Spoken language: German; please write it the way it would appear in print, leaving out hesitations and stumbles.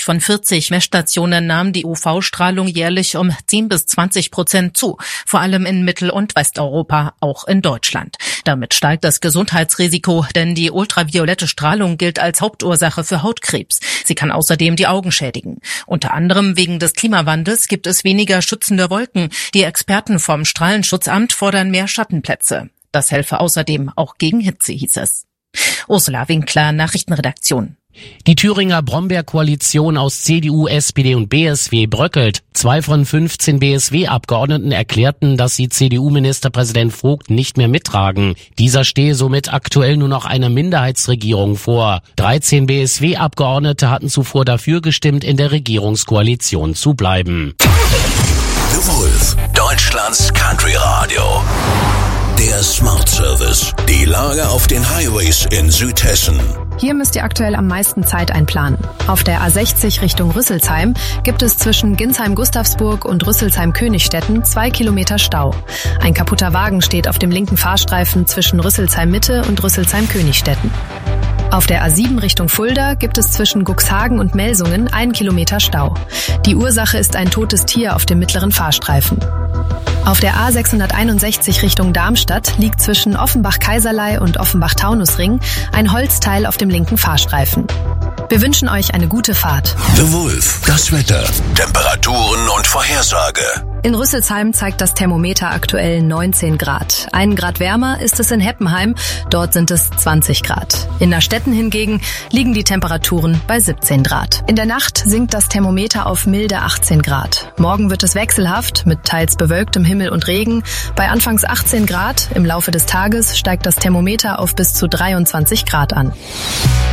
von 40 Messstationen nahm die UV-Strahlung jährlich um 10-20% zu, vor allem in Mittel- und Westeuropa, auch in Deutschland. Damit steigt das Gesundheitsrisiko, denn die ultraviolette Strahlung gilt als Hauptursache für Hautkrebs. Sie kann außerdem die Augen schädigen. Unter anderem wegen des Klimawandels gibt es weniger schützende Wolken. Die Experten vom Strahlenschutzamt fordern mehr Schattenplätze. Das helfe außerdem auch gegen Hitze, hieß es. Ursula Winkler, Nachrichtenredaktion. Die Thüringer Brombeerkoalition aus CDU, SPD und BSW bröckelt. 2 von 15 BSW-Abgeordneten erklärten, dass sie CDU-Ministerpräsident Vogt nicht mehr mittragen. Dieser stehe somit aktuell nur noch einer Minderheitsregierung vor. 13 BSW-Abgeordnete hatten zuvor dafür gestimmt, in der Regierungskoalition zu bleiben. The Wolf, Deutschlands Country Radio. Der Smart Service. Die Lage auf den Highways in Südhessen. Hier müsst ihr aktuell am meisten Zeit einplanen. Auf der A60 Richtung Rüsselsheim gibt es zwischen Ginsheim-Gustavsburg und Rüsselsheim-Königstetten 2 Kilometer Stau. Ein kaputter Wagen steht auf dem linken Fahrstreifen zwischen Rüsselsheim-Mitte und Rüsselsheim-Königstetten. Auf der A7 Richtung Fulda gibt es zwischen Cuxhagen und Melsungen 1 Kilometer Stau. Die Ursache ist ein totes Tier auf dem mittleren Fahrstreifen. Auf der A661 Richtung Darmstadt liegt zwischen Offenbach-Kaiserlei und Offenbach-Taunusring ein Holzteil auf dem linken Fahrstreifen. Wir wünschen euch eine gute Fahrt. The Wolf, das Wetter, Temperaturen und Vorhersage. In Rüsselsheim zeigt das Thermometer aktuell 19 Grad. 1 Grad wärmer ist es in Heppenheim, dort sind es 20 Grad. In Nastetten hingegen liegen die Temperaturen bei 17 Grad. In der Nacht sinkt das Thermometer auf milde 18 Grad. Morgen wird es wechselhaft mit teils bewölktem Himmel und Regen. Bei anfangs 18 Grad, im Laufe des Tages steigt das Thermometer auf bis zu 23 Grad an.